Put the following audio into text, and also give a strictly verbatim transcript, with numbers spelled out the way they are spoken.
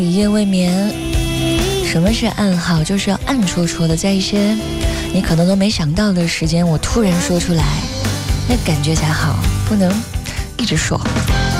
一夜未眠。什么是暗号？就是要暗戳戳的，在一些你可能都没想到的时间，我突然说出来，那感觉才好，不能一直说。